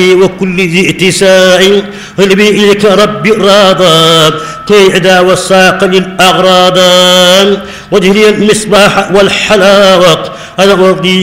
وكل ذي اتساع غلبي إليك ربي راضا كي عدا والساق للأغراض وجهلي المصباح والحلاوة أنا أرضي